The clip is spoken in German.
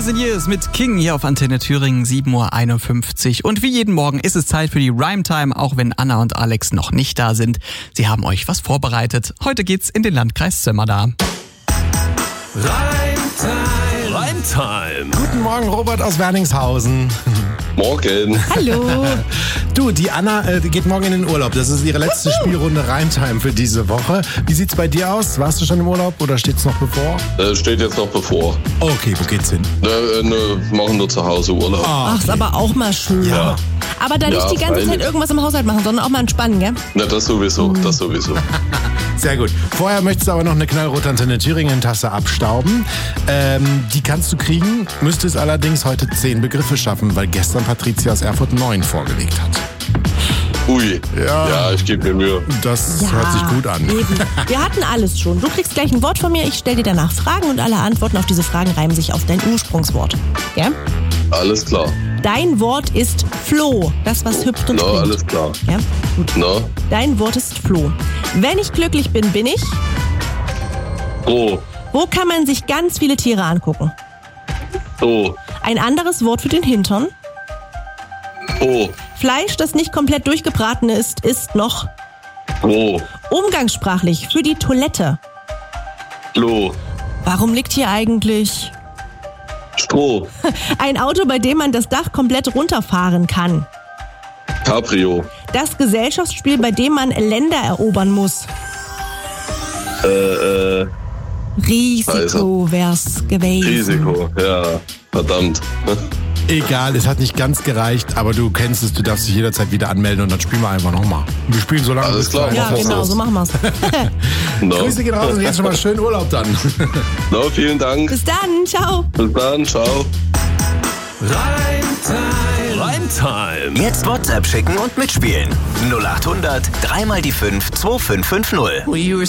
in Years mit King hier auf Antenne Thüringen, 7.51 Uhr. Und wie jeden Morgen ist es Zeit für die Rhyme-Time, auch wenn Anna und Alex noch nicht da sind. Sie haben euch was vorbereitet. Heute geht's in den Landkreis Sömmerda. Rhyme-Time. Guten Morgen, Robert aus Werningshausen. Morgen. Hallo. Du, die Anna geht morgen in den Urlaub. Das ist ihre letzte Spielrunde Rhyme-Time für diese Woche. Wie sieht's bei dir aus? Warst du schon im Urlaub oder steht's noch bevor? Steht jetzt noch bevor. Okay, wo geht's hin? Machen nur zu Hause Urlaub. Ach, ist aber auch mal schön. Ja. Aber da nicht die ganze freilich. Zeit irgendwas im Haushalt machen, sondern auch mal entspannen, gell? Na, das sowieso. Sehr gut. Vorher möchtest du aber noch eine knallrote Antenne Thüringen-Tasse abstauben. Die kannst du kriegen, müsstest allerdings heute 10 Begriffe schaffen, weil gestern Patricia aus Erfurt 9 vorgelegt hat. Ui. Ja, ich gebe mir Mühe. Das hört sich gut an. Eben. Wir hatten alles schon. Du kriegst gleich ein Wort von mir, ich stelle dir danach Fragen und alle Antworten auf diese Fragen reimen sich auf dein Ursprungswort. Ja? Alles klar. Dein Wort ist Floh. Das, was hüpft und Na, springt. alles klar. Ja? Gut. Na, Dein Wort ist Floh. Wenn ich glücklich bin, bin ich. so, Wo kann man sich ganz viele Tiere angucken? so, Ein anderes Wort für den Hintern. so, Fleisch, das nicht komplett durchgebraten ist, ist noch. so, Umgangssprachlich für die Toilette. Klo, Warum liegt hier eigentlich Stroh, ein Auto, bei dem man das Dach komplett runterfahren kann? Cabrio, Das Gesellschaftsspiel, bei dem man Länder erobern muss. Risiko wär's gewesen. Risiko, ja, verdammt. Egal, es hat nicht ganz gereicht, aber du kennst es, du darfst dich jederzeit wieder anmelden und dann spielen wir einfach nochmal. Wir spielen so lange, Alles bis klar. du Ja, einfach genau, hast. so machen wir's. Na, Grüße gehen raus und jetzt schon mal schönen Urlaub dann. na, vielen Dank. Bis dann, ciao. Bis dann, ciao. Rhyme-Time. Jetzt WhatsApp schicken und mitspielen. 0800 3 mal die 5 2550.